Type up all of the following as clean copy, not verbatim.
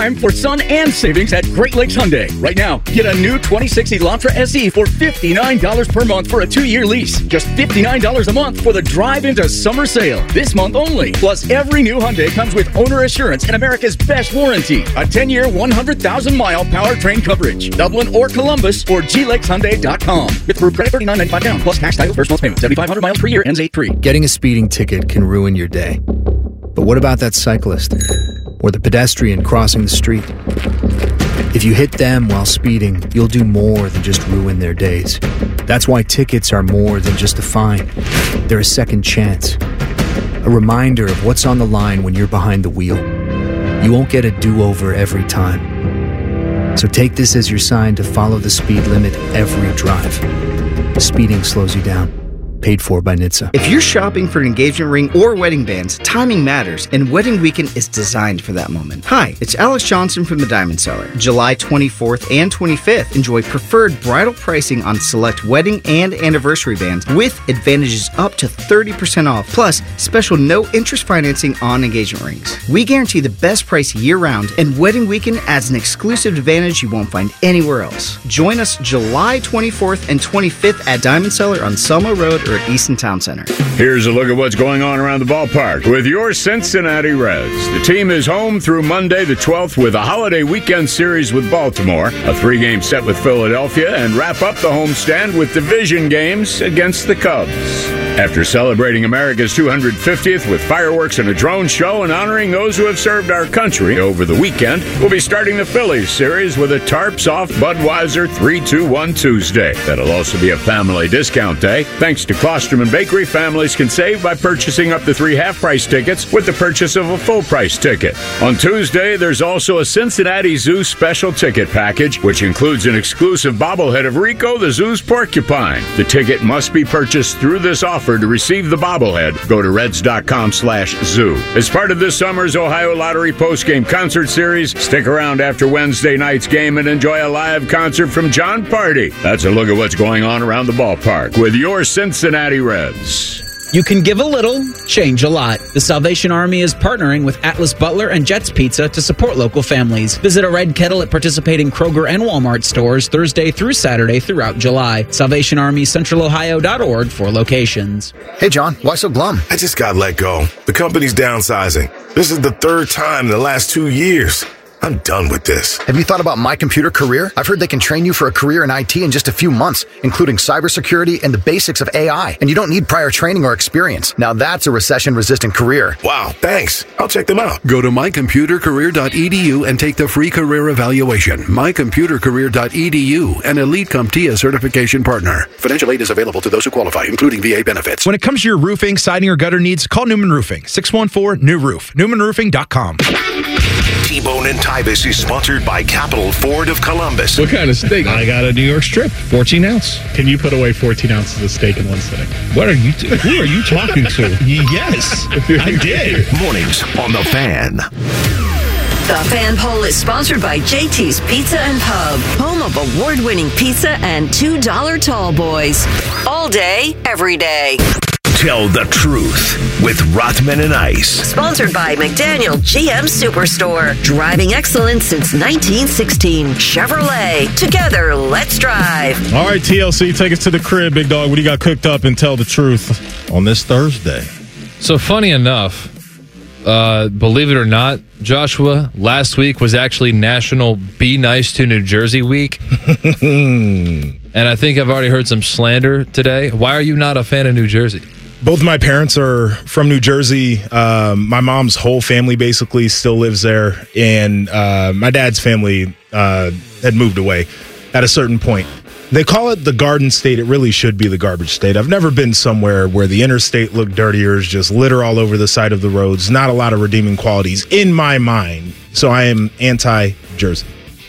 time for sun and savings at Great Lakes Hyundai. Right now, get a new 26 Elantra SE for $59 per month for a 2-year lease. Just $59 a month for the drive into summer sale. This month only. Plus, every new Hyundai comes with owner assurance and America's best warranty. A 10-year, 100,000-mile powertrain coverage. Dublin or Columbus or glakeshyundai.com. With approved credit $39.95 down. Plus tax, title, first month's payment. 7,500 miles per year. Ends 8-3. Getting a speeding ticket can ruin your day. But what about that cyclist? Or the pedestrian crossing the street? If you hit them while speeding, you'll do more than just ruin their days. That's why tickets are more than just a fine. They're a second chance. A reminder of what's on the line when you're behind the wheel. You won't get a do-over every time. So take this as your sign to follow the speed limit every drive. Speeding slows you down. Paid for by NHTSA. If you're shopping for an engagement ring or wedding bands, timing matters, and Wedding Weekend is designed for that moment. Hi, it's Alex Johnson from the Diamond Seller. July 24th and 25th, enjoy preferred bridal pricing on select wedding and anniversary bands with advantages up to 30% off, plus special no-interest financing on engagement rings. We guarantee the best price year-round, and Wedding Weekend adds an exclusive advantage you won't find anywhere else. Join us July 24th and 25th at Diamond Seller on Selma Road or at Easton Town Center. Here's a look at what's going on around the ballpark with your Cincinnati Reds. The team is home through Monday the 12th with a holiday weekend series with Baltimore, a 3-game set with Philadelphia, and wrap up the homestand with division games against the Cubs. After celebrating America's 250th with fireworks and a drone show and honoring those who have served our country over the weekend, we'll be starting the Phillies series with a Tarps Off Budweiser 3-2-1 Tuesday. That'll also be a family discount day. Thanks to Klosterman Bakery, families can save by purchasing up to 3 half-price tickets with the purchase of a full-price ticket. On Tuesday, there's also a Cincinnati Zoo special ticket package, which includes an exclusive bobblehead of Rico, the zoo's porcupine. The ticket must be purchased through this offer to receive the bobblehead. Go to reds.com/zoo. As part of this summer's Ohio Lottery postgame concert series, stick around after Wednesday night's game and enjoy a live concert from John Party. That's a look at what's going on around the ballpark with your Cincinnati Reds. You can give a little, change a lot. The Salvation Army is partnering with Atlas Butler and Jets Pizza to support local families. Visit a Red Kettle at participating Kroger and Walmart stores Thursday through Saturday throughout July. SalvationArmyCentralOhio.org for locations. Hey, John, why so glum? I just got let go. The company's downsizing. This is the 3rd time in the last 2 years. I'm done with this. Have you thought about My Computer Career? I've heard they can train you for a career in IT in just a few months, including cybersecurity and the basics of AI. And you don't need prior training or experience. Now that's a recession-resistant career. Wow, thanks. I'll check them out. Go to mycomputercareer.edu and take the free career evaluation. mycomputercareer.edu, an Elite CompTIA certification partner. Financial aid is available to those who qualify, including VA benefits. When it comes to your roofing, siding, or gutter needs, call Newman Roofing. 614-NEW-ROOF. NewmanRoofing.com. T-Bone and Tybus is sponsored by Capital Ford of Columbus. What kind of steak? I got a New York strip, 14 ounce. Can you put away 14 ounces of steak in one sitting? What are you? Who are you talking to? Yes, I did. Mornings on The Fan. The Fan Poll is sponsored by JT's Pizza and Pub, home of award-winning pizza and $2 tall boys. All day, every day. Tell the truth with Rothman and Ice. Sponsored by McDaniel GM Superstore. Driving excellence since 1916. Chevrolet. Together, let's drive. All right, TLC, take us to the crib, big dog. What do you got cooked up and tell the truth on this Thursday? So funny enough, believe it or not, Joshua, last week was actually National Be Nice to New Jersey Week. And I think I've already heard some slander today. Why are you not a fan of New Jersey? Both my parents are from New Jersey. My mom's whole family basically still lives there. And my dad's family had moved away at a certain point. They call it the Garden State. It really should be the Garbage State. I've never been somewhere where the interstate looked dirtier, just litter all over the side of the roads, not a lot of redeeming qualities in my mind. So I am anti-Jersey.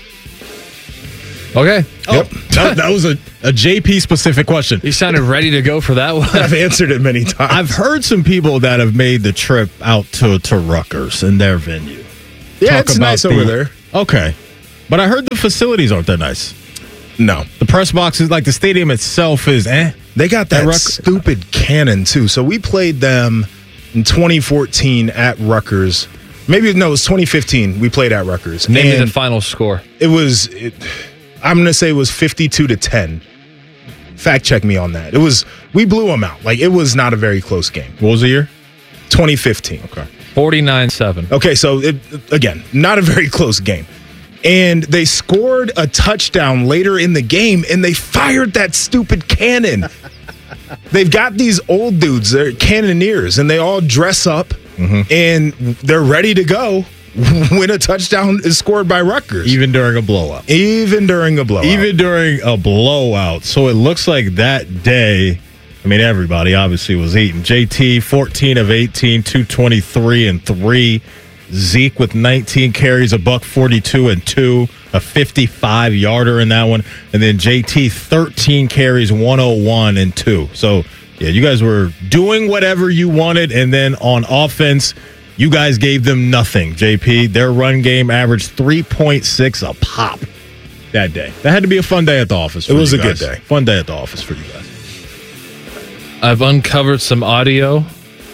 Okay. Yep. That was a JP-specific question. You sounded ready to go for that one. I've answered it many times. I've heard some people that have made the trip out to Rutgers in their venue. Yeah, it's nice over there. Okay. But I heard the facilities aren't that nice. No. The press boxes, like the stadium itself is They got that stupid cannon, too. So we played them in 2014 at Rutgers. Maybe, no, it was 2015. We played at Rutgers. Name me the final score. I'm going to say it was 52-10. Fact check me on that. We blew them out. Like, it was not a very close game. What was the year? 2015. Okay. 49-7. Okay, so, again, not a very close game. And they scored a touchdown later in the game, and they fired that stupid cannon. They've got these old dudes, they're cannoneers, and they all dress up, and they're ready to go when a touchdown is scored by Rutgers. Even during a blowout. Even during a blowout. So it looks like that day, I mean, everybody obviously was eating. JT, 14 of 18, 223 and 3. Zeke with 19 carries, $142 and 2, a 55-yarder in that one. And then JT, 13 carries, 101 and 2. So, yeah, you guys were doing whatever you wanted. And then on offense, you guys gave them nothing, JP. Their run game averaged 3.6 a pop that day. That had to be a fun day at the office for you guys. It was a good day. Fun day at the office for you guys. I've uncovered some audio.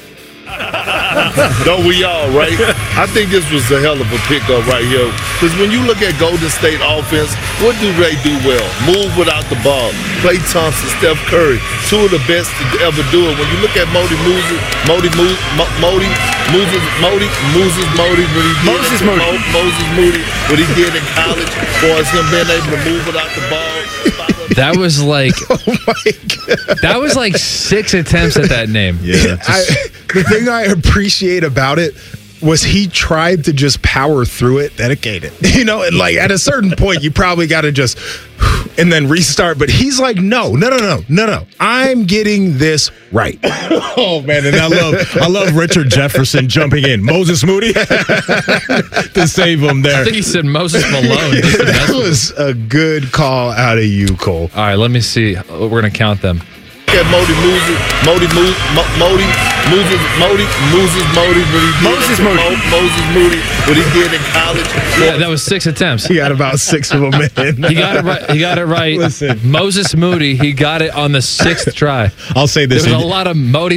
Don't we all, right? I think this was a hell of a pickup right here. Because when you look at Golden State offense, what do they do well? Move without the ball. Klay Thompson, Steph Curry, two of the best to ever do it. When you look at Moses Moody, what he did in college, as far as him being able to move without the ball. That was like, that was like 6 attempts at that name. Yeah. The thing I appreciate about it was he tried to just power through it, dedicated. And like at a certain point, you probably got to just and then restart. But he's like, no. I'm getting this right. Oh man, and I love Richard Jefferson jumping in. Moses Moody to save him there. I think he said Moses Malone. That was a good call out of you, Cole. All right, let me see. We're gonna count them. At Moses Moody, what he did in college. Yeah, that was 6 attempts. He got about 6 of them in. He got it right. Listen. Moses Moody, he got it on the 6th try. I'll say this. There was a lot of Moses.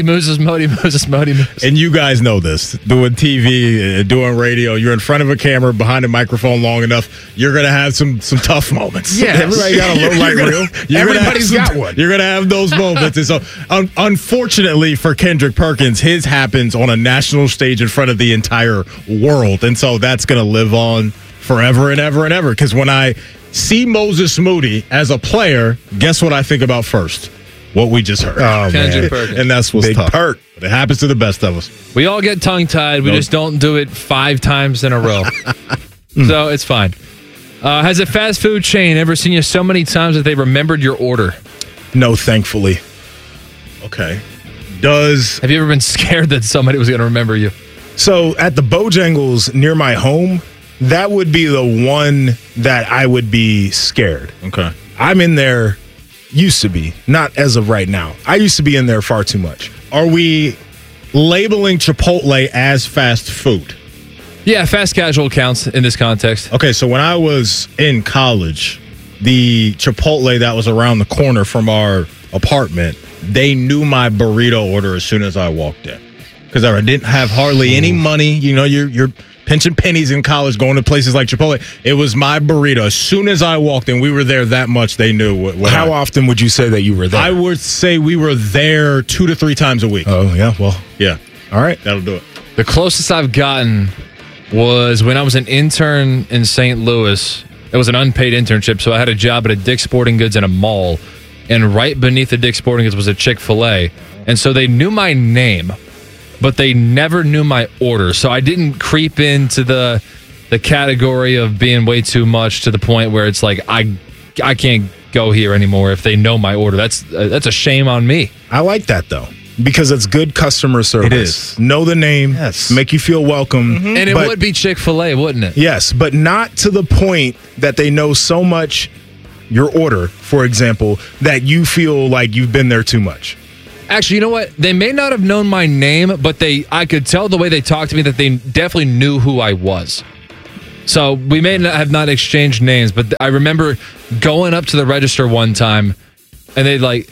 And you guys know this. Doing TV, doing radio, you're in front of a camera, behind a microphone long enough, you're going to have some tough moments. Yeah. Everybody got a low light reel. Everybody's got one. You're going to have those moments. And so, unfortunately for Kendrick Perkins, his happens on a national stage in front of the entire world. And so that's going to live on forever and ever and ever. Because when I see Moses Moody as a player, guess what I think about first? What we just heard. Oh, Kendrick Perkins. And that's what's Big tough. Perk. But it happens to the best of us. We all get tongue-tied. We just don't do it 5 times in a row. So it's fine. Has a fast food chain ever seen you so many times that they remembered your order? No, thankfully. Okay. Have you ever been scared that somebody was going to remember you? So at the Bojangles near my home, that would be the one that I would be scared. Okay. I'm in there, used to be, not as of right now. I used to be in there far too much. Are we labeling Chipotle as fast food? Yeah, fast casual counts in this context. Okay, so when I was in college, the Chipotle that was around the corner from our apartment, they knew my burrito order as soon as I walked in. Because I didn't have hardly any money. You're pinching pennies in college going to places like Chipotle. It was my burrito. As soon as I walked in, we were there that much. They knew How often would you say that you were there? I would say we were there 2 to 3 times a week. Oh, yeah. Well, yeah. All right. That'll do it. The closest I've gotten was when I was an intern in St. Louis. It was an unpaid internship, so I had a job at a Dick's Sporting Goods in a mall. And right beneath the Dick's Sporting Goods was a Chick-fil-A. And so they knew my name, but they never knew my order. So I didn't creep into the category of being way too much to the point where it's like I can't go here anymore if they know my order. That's a shame on me. I like that, though, because it's good customer service. It is. Know the name, make you feel welcome. Mm-hmm. And it would be Chick-fil-A, wouldn't it? Yes, but not to the point that they know so much your order, for example, that you feel like you've been there too much. Actually, you know what? They may not have known my name, but I could tell the way they talked to me that they definitely knew who I was. So we may not have not exchanged names, but I remember going up to the register one time, and they'd like,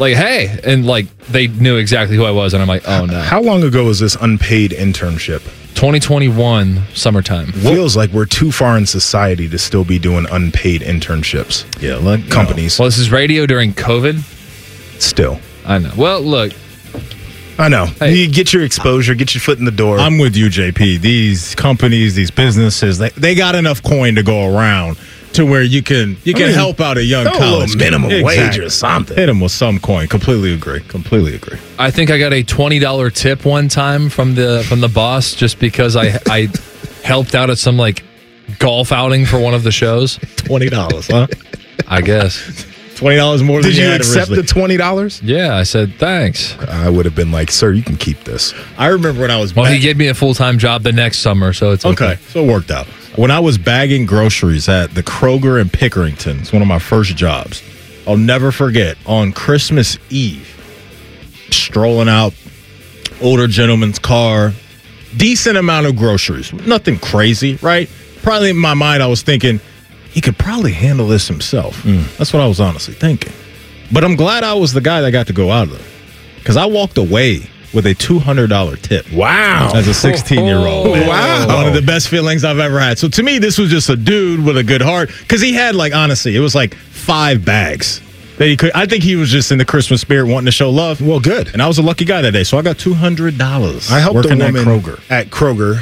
hey, and like they knew exactly who I was, and I'm like, oh no. How long ago was this unpaid internship? 2021 summertime. Feels like we're too far in society to still be doing unpaid internships. Yeah, like companies. Well, this is radio during COVID. Still. I know. Well, look. I know. Hey. You get your exposure, get your foot in the door. I'm with you, JP. These companies, these businesses, they got enough coin to go around to where you can help out a young college kid. Minimum wage or something. Hit them with some coin. Completely agree. I think I got a $20 tip one time from the boss just because I helped out at some like golf outing for one of the shows. $20, huh? I guess. $20 more than Did you had accept originally. the $20? Yeah, I said thanks. I would have been like, sir, you can keep this. I remember when I was he gave me a full-time job the next summer, so it's okay. So it worked out. When I was bagging groceries at the Kroger in Pickerington, it's one of my first jobs. I'll never forget, on Christmas Eve, strolling out, older gentleman's car, decent amount of groceries, nothing crazy, right? Probably in my mind, I was thinking, he could probably handle this himself. That's what I was honestly thinking. But I'm glad I was the guy that got to go out of there, because I walked away with a $200 tip. Wow. As a 16-year-old. Wow. One of the best feelings I've ever had. So to me, this was just a dude with a good heart, because he had, like, honestly, it was like 5 bags that he could. I think he was just in the Christmas spirit wanting to show love. Well, good. And I was a lucky guy that day, so I got $200. I helped a working woman at Kroger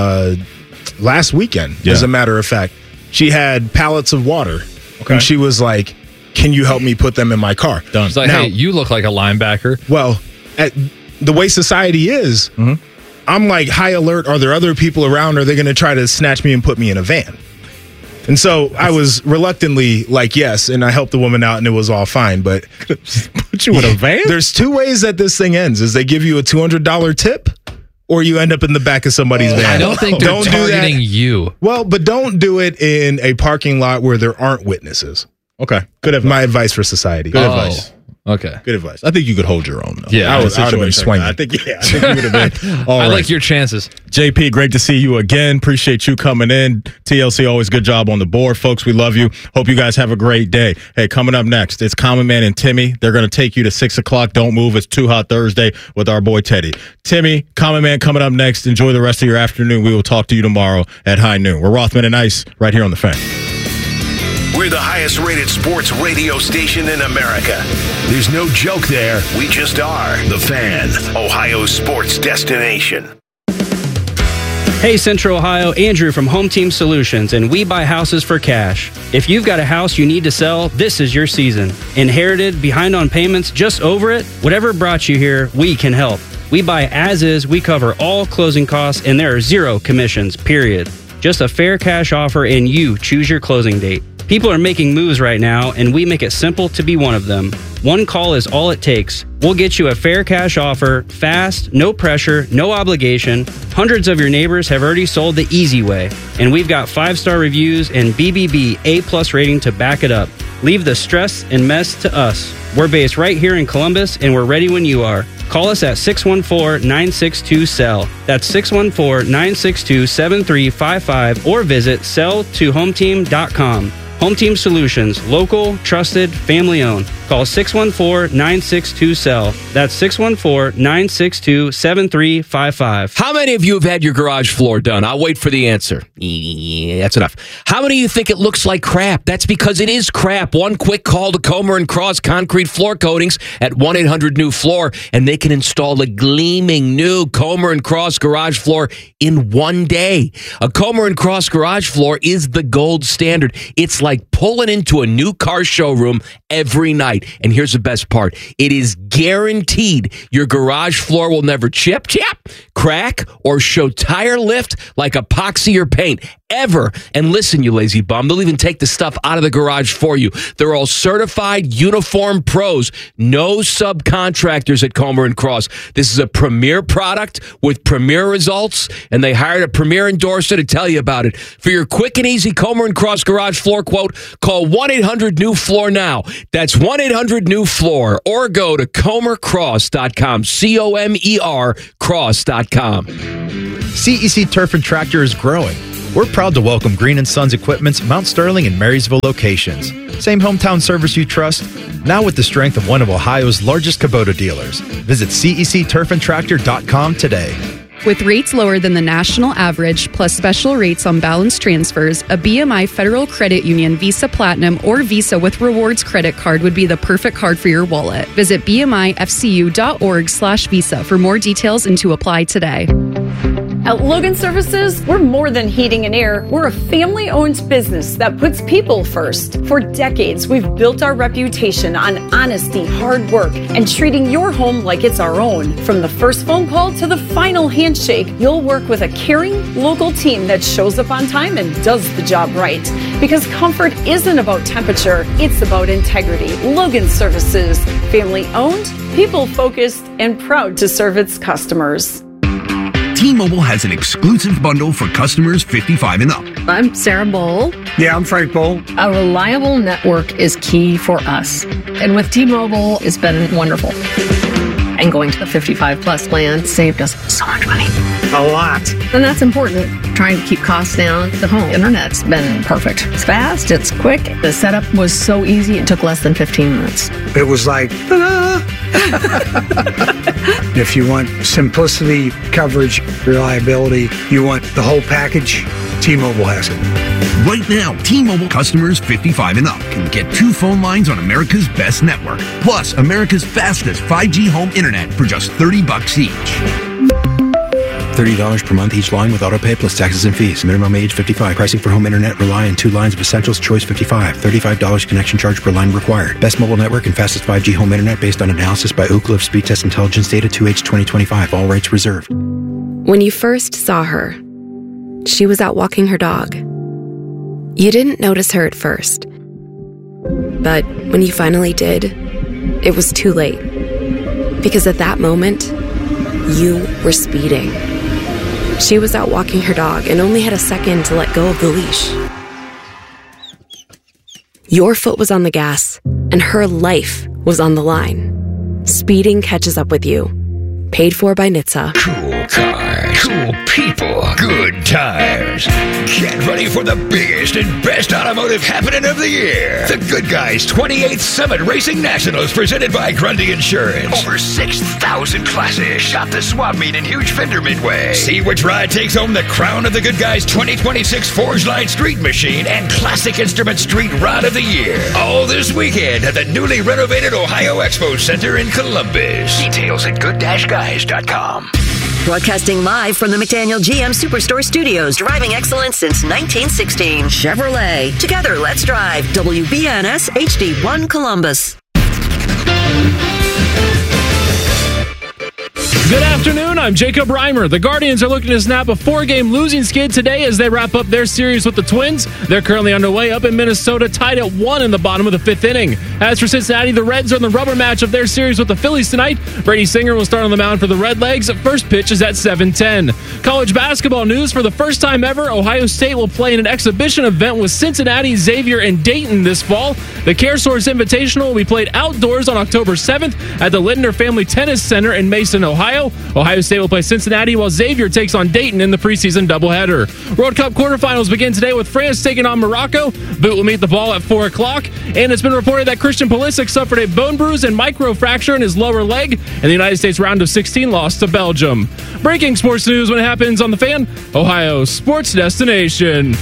last weekend, as a matter of fact. She had pallets of water, and she was like, can you help me put them in my car? Done. It's like, hey, you look like a linebacker. Well, the way society is, I'm like, high alert. Are there other people around? Or are they going to try to snatch me and put me in a van? And so I was reluctantly like, yes, and I helped the woman out, and it was all fine. But put you in a van? There's 2 ways that this thing ends: is they give you a $200 tip, or you end up in the back of somebody's van. I don't think they're targeting you. Well, but don't do it in a parking lot where there aren't witnesses. Okay, good advice. My advice for society. Good advice. Okay. Good advice. I think you could hold your own, though. Yeah, I would have been swinging. I think you would have been. All I right. like your chances. JP, great to see you again. Appreciate you coming in. TLC, always good job on the board. Folks, we love you. Hope you guys have a great day. Hey, coming up next, it's Common Man and Timmy. They're going to take you to 6 o'clock. Don't move. It's Too Hot Thursday with our boy Teddy. Timmy, Common Man coming up next. Enjoy the rest of your afternoon. We will talk to you tomorrow at high noon. We're Rothman and Ice right here on The Fan. We're the highest rated sports radio station in America. There's no joke there. We just are. The Fan, Ohio's sports destination. Hey Central Ohio, Andrew from Home Team Solutions, and we buy houses for cash. If you've got a house you need to sell, this is your season. Inherited, behind on payments, just over it? Whatever brought you here, we can help. We buy as is, we cover all closing costs, and there are 0 commissions, period. Just a fair cash offer, and you choose your closing date. People are making moves right now, and we make it simple to be one of them. One call is all it takes. We'll get you a fair cash offer, fast, no pressure, no obligation. Hundreds of your neighbors have already sold the easy way, and we've got 5-star reviews and BBB A+ rating to back it up. Leave the stress and mess to us. We're based right here in Columbus, and we're ready when you are. Call us at 614-962-SELL. That's 614-962-7355, or visit selltohometeam.com. Home Team Solutions, local, trusted, family owned. Call 614-962-SELL. That's 614-962-7355. How many of you have had your garage floor done? I'll wait for the answer. Yeah, that's enough. How many of you think it looks like crap? That's because it is crap. One quick call to Comer & Cross Concrete Floor Coatings at 1-800-NEW-FLOOR, and they can install a gleaming new Comer & Cross garage floor in one day. A Comer & Cross garage floor is the gold standard. It's like pulling into a new car showroom every night. And here's the best part. It is guaranteed your garage floor will never chip, crack, or show tire lift like epoxy or paint. Ever. And listen, you lazy bum, they'll even take the stuff out of the garage for you. They're all certified uniform pros. No subcontractors at Comer & Cross. This is a premier product with premier results, and they hired a premier endorser to tell you about it. For your quick and easy Comer & Cross garage floor quote, call 1-800-NEW-FLOOR now. That's 1-800-NEW-FLOOR, or go to comercross.com, COMER cross.com. CEC Turf and Tractor is growing. We're proud to welcome Green & Sons Equipment's Mount Sterling and Marysville locations. Same hometown service you trust, now with the strength of one of Ohio's largest Kubota dealers. Visit CECturfandtractor.com today. With rates lower than the national average, plus special rates on balance transfers, a BMI Federal Credit Union Visa Platinum or Visa with Rewards credit card would be the perfect card for your wallet. Visit bmifcu.org/visa for more details and to apply today. At Logan Services, we're more than heating and air. We're a family-owned business that puts people first. For decades, we've built our reputation on honesty, hard work, and treating your home like it's our own. From the first phone call to the final handshake, you'll work with a caring, local team that shows up on time and does the job right. Because comfort isn't about temperature, it's about integrity. Logan Services, family-owned, people-focused, and proud to serve its customers. T-Mobile has an exclusive bundle for customers 55 and up. I'm Sarah Bowl. Yeah, I'm Frank Bowl. A reliable network is key for us. And with T-Mobile, it's been wonderful. And going to the 55 plus plan saved us so much money. A lot. And that's important. Trying to keep costs down. The home internet's been perfect. It's fast, it's quick. The setup was so easy, it took less than 15 minutes. It was like, ta-da! If you want simplicity, coverage, reliability, you want the whole package, T-Mobile has it. Right now, T-Mobile customers 55 and up can get 2 phone lines on America's best network, plus America's fastest 5G home internet for just $30 each. $30 per month each line with autopay plus taxes and fees. Minimum age 55. Pricing for home internet rely on 2 lines of essentials. Choice 55. $35 connection charge per line required. Best mobile network and fastest 5G home internet based on analysis by Ookla of Speed Test Intelligence data 2H 2025. All rights reserved. When you first saw her, she was out walking her dog. You didn't notice her at first. But when you finally did, it was too late. Because at that moment, you were speeding. She was out walking her dog and only had a second to let go of the leash. Your foot was on the gas, and her life was on the line. Speeding catches up with you. Paid for by NHTSA. Cool cars, cool people, good tires. Get ready for the biggest and best automotive happening of the year. The Good Guys 28th Summit Racing Nationals presented by Grundy Insurance. Over 6,000 classes. Shop the swap meet in Huge Fender Midway. See which ride takes home the crown of the Good Guys 2026 Forge Line Street Machine and Classic Instrument Street Rod of the Year. All this weekend at the newly renovated Ohio Expo Center in Columbus. Details at good-guys.com. Broadcasting live from the McDaniel GM Superstore Studios, driving excellence since 1916. Chevrolet. Together, let's drive. WBNS HD1 Columbus. Good afternoon, I'm Jacob Reimer. The Guardians are looking to snap a 4-game losing skid today as they wrap up their series with the Twins. They're currently underway up in Minnesota, tied at 1 in the bottom of the 5th inning. As for Cincinnati, the Reds are in the rubber match of their series with the Phillies tonight. Brady Singer will start on the mound for the Redlegs. First pitch is at 7:10. College basketball news. For the first time ever, Ohio State will play in an exhibition event with Cincinnati, Xavier, and Dayton this fall. The CareSource Invitational will be played outdoors on October 7th at the Lindner Family Tennis Center in Mason, Ohio. Ohio State will play Cincinnati while Xavier takes on Dayton in the preseason doubleheader. World Cup quarterfinals begin today with France taking on Morocco. Boot will meet the ball at 4 o'clock. And it's been reported that Christian Pulisic suffered a bone bruise and microfracture in his lower leg, and the United States round of 16 lost to Belgium. Breaking sports news when it happens on The Fan, Ohio sports destination.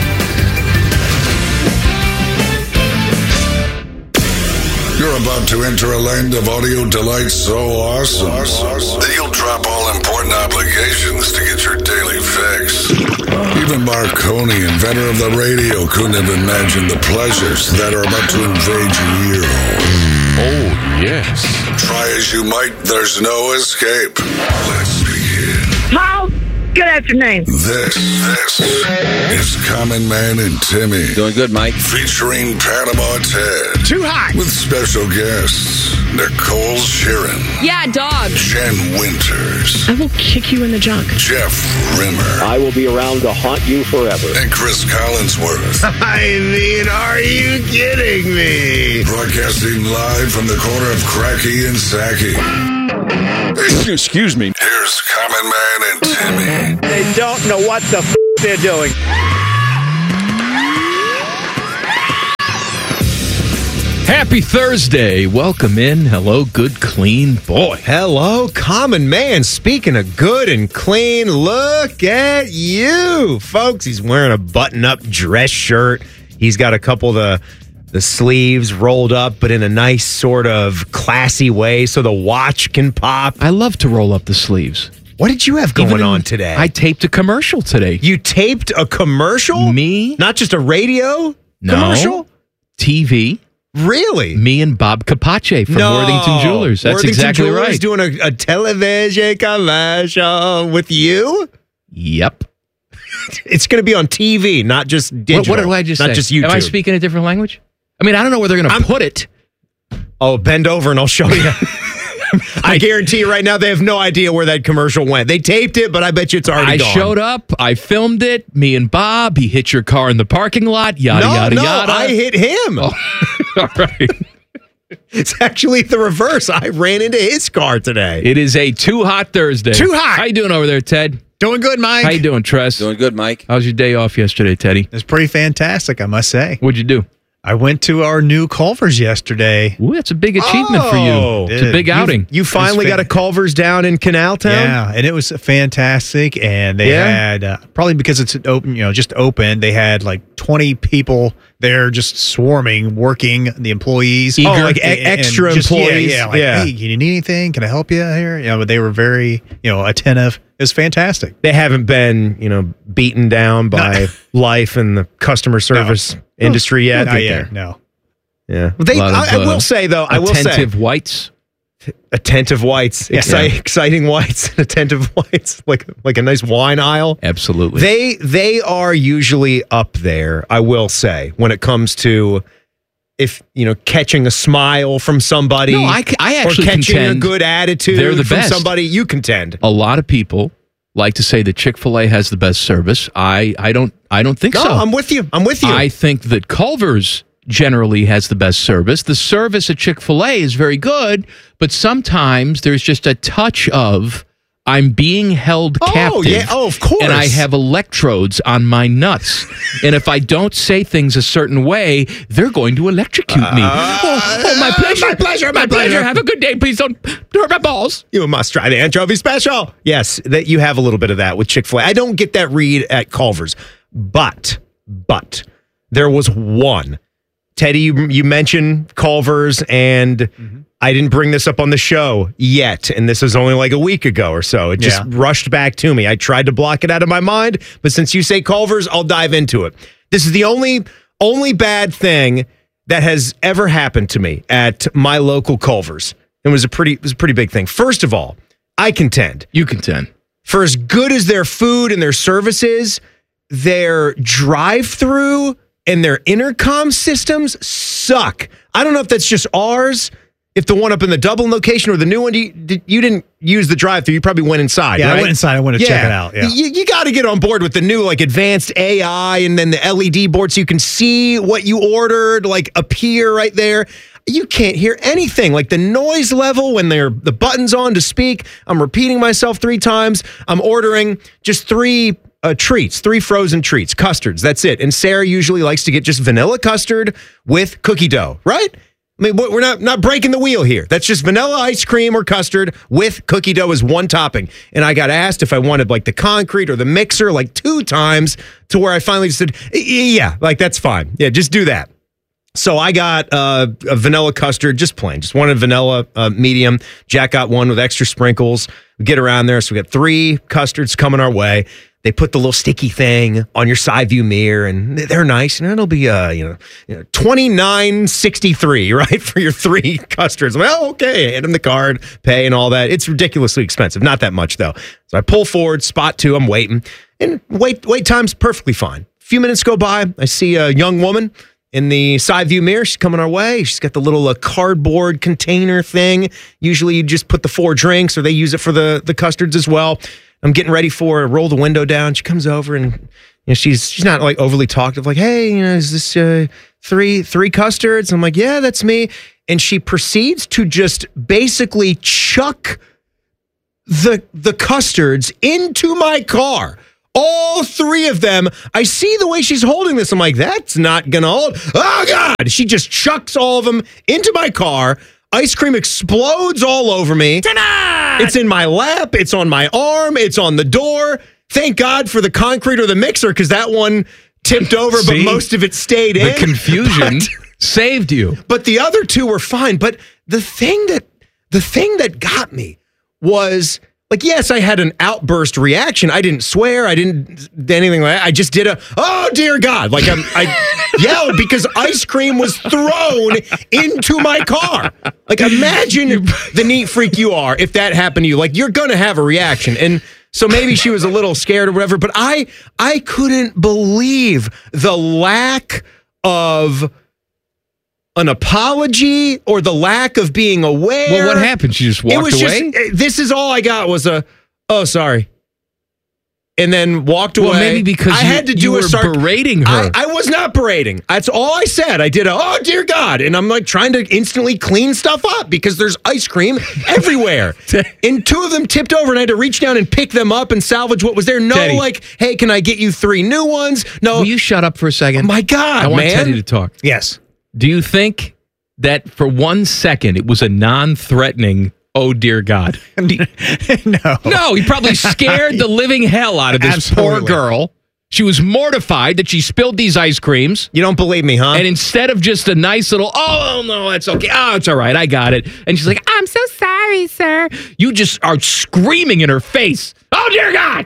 You're about to enter a land of audio delight so awesome that you'll drop all important obligations to get your daily fix. Even Marconi, inventor of the radio, couldn't have imagined the pleasures that are about to invade your ear hole. Oh, yes. Try as you might, there's no escape. Let's begin. Paul, good afternoon. This is Common Man and Timmy. Doing good, Mike. Featuring Panama Ted. Too hot. With special guests, Nicole Sheeran. Yeah, dog. Jen Winters. I will kick you in the junk. Jeff Rimmer. I will be around to haunt you forever. And Chris Collinsworth. I mean, are you kidding me? Broadcasting live from the corner of Cracky and Sacky. Excuse me. Here's Common Man and Timmy. They don't know what the they're doing. Happy Thursday. Welcome in. Hello, good, clean boy. Hello, common man. Speaking of good and clean, look at you, folks. He's wearing a button-up dress shirt. He's got a couple of the sleeves rolled up, but in a nice sort of classy way so the watch can pop. I love to roll up the sleeves. What did you have going on today? I taped a commercial today. You taped a commercial? Me? Not just a radio No. commercial? TV. Really? Me and Bob Capace from No. Worthington Jewelers. That's Worthington exactly Jewelers right. doing a television commercial with you? Yep. It's going to be on TV, not just digital. What did I just not say? just YouTube. Am I speaking a different language? I mean, I don't know where they're going to put it. Oh, bend over and I'll show you. I guarantee you right now they have no idea where that commercial went. They taped it, but I bet you it's already gone. I showed up. I filmed it. Me and Bob. He hit your car in the parking lot. Yada, yada, yada. I hit him. Oh, all right. It's actually the reverse. I ran into his car today. It is a Too Hot Thursday. Too hot. How you doing over there, Ted? Doing good, Mike. How you doing, Tress? Doing good, Mike. How's your day off yesterday, Teddy? It's pretty fantastic, I must say. What'd you do? I went to our new Culver's yesterday. Ooh, that's a big achievement for you. It's a big outing. You finally got a Culver's down in Canaltown? Yeah, and it was fantastic. And they had, probably because it's open, just open, they had like 20 people there just swarming, working, the employees. Eager. Oh, like extra employees? Yeah, hey, you need anything? Can I help you here? But they were very, attentive. It was fantastic. They haven't been, beaten down by life and the customer service industry yet. Not yet. No. Yeah. I will say, though, attentive whites. Attentive whites. Exciting whites. Attentive whites. Like a nice wine aisle. Absolutely. They are usually up there, I will say, when it comes to catching a smile from somebody. No, I actually or catching contend a good attitude they're the from best. somebody. You contend. A lot of people like to say that Chick-fil-A has the best service. I don't think so. No, I'm with you. I think that Culver's generally has the best service. The service at Chick-fil-A is very good, but sometimes there's just a touch of I'm being held captive. Yeah. Oh, of course. And I have electrodes on my nuts. And if I don't say things a certain way, they're going to electrocute me. My pleasure. My pleasure. Have a good day. Please don't hurt my balls. You must try the anchovy special. Yes, that you have a little bit of that with Chick-fil-A. I don't get that read at Culver's, but there was one. Teddy, you mentioned Culver's, and I didn't bring this up on the show yet, and this is only like a week ago or so. It just rushed back to me. I tried to block it out of my mind, but since you say Culver's, I'll dive into it. This is the only bad thing that has ever happened to me at my local Culver's. It was a pretty big thing. First of all, I contend. You contend. For as good as their food and their service is, their drive-through and their intercom systems suck. I don't know if that's just ours, if the one up in the Dublin location or the new one, you didn't use the drive-thru. You probably went inside, Yeah, right? I went inside. I went to check it out. Yeah. You got to get on board with the new advanced AI and then the LED board so you can see what you ordered appear right there. You can't hear anything. The noise level when the button's on to speak, I'm repeating myself 3 times. I'm ordering just 3 treats, 3 frozen treats, custards. That's it. And Sarah usually likes to get just vanilla custard with cookie dough, right? I mean, we're not breaking the wheel here. That's just vanilla ice cream or custard with cookie dough as one topping. And I got asked if I wanted the concrete or the mixer 2 times to where I finally just said, yeah, that's fine. Yeah, just do that. So I got a vanilla custard, just plain, just one vanilla medium. Jack got one with extra sprinkles. We get around there. So we got 3 custards coming our way. They put the little sticky thing on your side view mirror, and they're nice. And it'll be $29.63, right, for your 3 custards. I'm like, oh, okay. Hand them the card, pay, and all that. It's ridiculously expensive. Not that much though. So I pull forward, spot 2. I'm waiting, and wait time's perfectly fine. A few minutes go by. I see a young woman in the side view mirror. She's coming our way. She's got the little cardboard container thing. Usually you just put the 4 drinks, or they use it for the custards as well. I'm getting ready for her, roll the window down. She comes over and she's not overly talkative. Hey, is this 3 custards? I'm like, yeah, that's me. And she proceeds to just basically chuck the custards into my car All three of them, I see the way she's holding this. I'm like, that's not going to hold. Oh, God. She just chucks all of them into my car. Ice cream explodes all over me. Tonight! It's in my lap. It's on my arm. It's on the door. Thank God for the concrete or the mixer, because that one tipped over, but most of it stayed in. The confusion saved you. But the other two were fine. But the thing that got me was, like, yes, I had an outburst reaction. I didn't swear. I didn't do anything like that. I just did oh, dear God. Like, I yelled because ice cream was thrown into my car. Like, imagine the neat freak you are if that happened to you. Like, you're going to have a reaction. And so maybe she was a little scared or whatever, but I couldn't believe the lack of an apology or the lack of being aware. Well, what happened? She just walked away? This is all I got was oh, sorry. And then walked away. Well, maybe because I had to do berating her. I was not berating. That's all I said. I did oh, dear God. And I'm like trying to instantly clean stuff up because there's ice cream everywhere. And two of them tipped over and I had to reach down and pick them up and salvage what was there. No, Teddy. like, hey, can I get you 3 new ones? No. Will you shut up for a second? My God, I want man. Teddy to talk. Yes. Do you think that for 1 second it was a non-threatening, oh, dear God? No. No, he probably scared the living hell out of this poor girl. She was mortified that she spilled these ice creams. You don't believe me, huh? And instead of just a nice little, oh, no, that's okay. Oh, it's all right. I got it. And she's like, I'm so sorry, sir. You just are screaming in her face. Oh, dear God.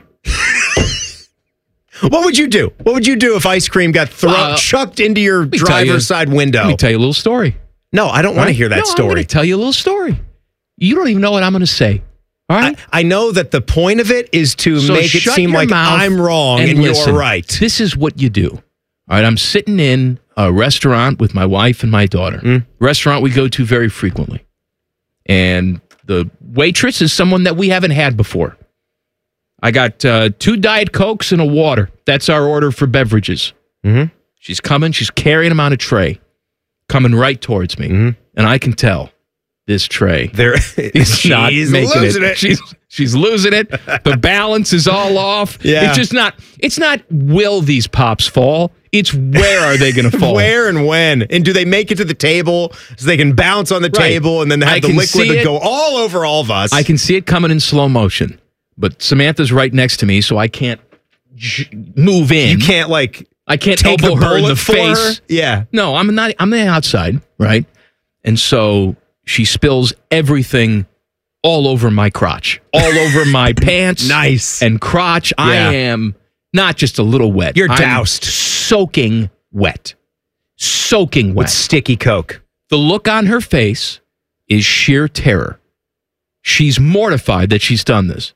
What would you do? What would you do if ice cream got chucked into your driver's side window? Let me tell you a little story. No, I don't want to hear that story. I'm going to tell you a little story. You don't even know what I'm going to say. All right? I know that the point of it is to make it seem like I'm wrong and listen, you're right. This is what you do. All right, I'm sitting in a restaurant with my wife and my daughter. Restaurant we go to very frequently. And the waitress is someone that we haven't had before. I got 2 Diet Cokes and a water. That's our order for beverages. She's coming. She's carrying them on a tray, coming right towards me. And I can tell this tray is not making it. She's losing it. The balance is all off. Yeah. It's not will these pops fall? It's where are they going to fall? Where and when? And do they make it to the table so they can bounce on the table and then have the liquid that go all over all of us? I can see it coming in slow motion. But Samantha's right next to me, so I can't move in. You can't, I can't take elbow her in the for face. Her? Yeah. No, I'm not. I'm the outside, right? And so she spills everything all over my crotch, all over my pants, and crotch. Yeah. I am not just a little wet. You're I'm doused, soaking wet, with sticky Coke. The look on her face is sheer terror. She's mortified that she's done this.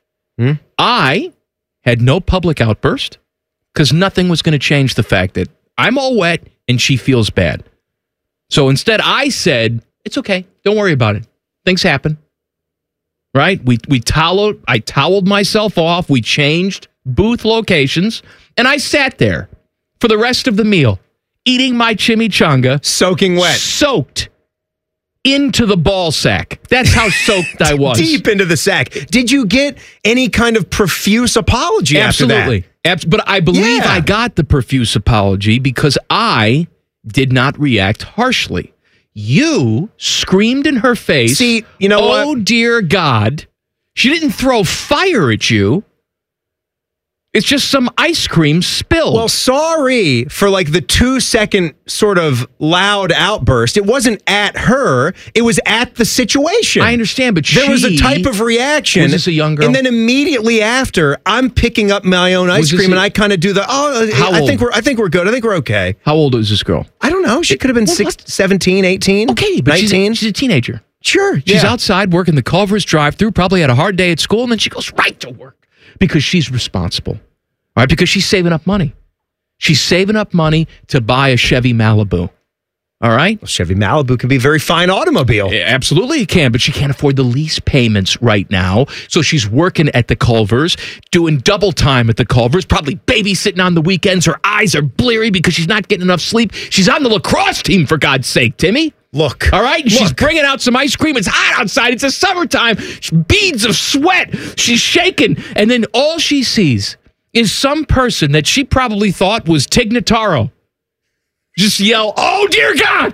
I had no public outburst because nothing was going to change the fact that I'm all wet and she feels bad. So instead, I said, it's okay. Don't worry about it. Things happen. Right? I toweled myself off. We changed booth locations. And I sat there for the rest of the meal, eating my chimichanga. Soaking wet. Soaked into the ball sack. That's how soaked I was. Deep into the sack. Did you get any kind of profuse apology Absolutely. after that? But I believe I got the profuse apology because I did not react harshly. You screamed in her face. See, you know what? Oh, dear God. She didn't throw fire at you. It's just some ice cream spilled. Well, sorry for the 2-second sort of loud outburst. It wasn't at her. It was at the situation. I understand, but there was a type of reaction. Was this a young girl? And then immediately after, I'm picking up my own ice cream, and I kind of do the, I think we're good. I think we're okay. How old is this girl? I don't know. She could have been 17, 18. Okay, but 19. She's a teenager. Sure. She's outside working the Culver's drive-thru, probably had a hard day at school, and then she goes right to work because she's responsible. All right, because she's saving up money. She's saving up money to buy a Chevy Malibu. All right? Well, Chevy Malibu can be a very fine automobile. Yeah, absolutely, it can, but she can't afford the lease payments right now. So she's working at the Culver's, doing double time at the Culver's, probably babysitting on the weekends. Her eyes are bleary because she's not getting enough sleep. She's on the lacrosse team, for God's sake, Timmy. Look. All right? She's bringing out some ice cream. It's hot outside. It's the summertime. Beads of sweat. She's shaking. And then all she sees is some person that she probably thought was Tig Notaro just yell, "Oh, dear God!"